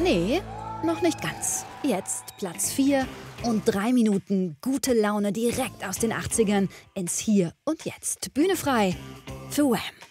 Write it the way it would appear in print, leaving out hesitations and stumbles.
Nee, noch nicht ganz. Jetzt Platz 4 und 3 Minuten gute Laune direkt aus den 80ern ins Hier und Jetzt. Bühne frei für Wham!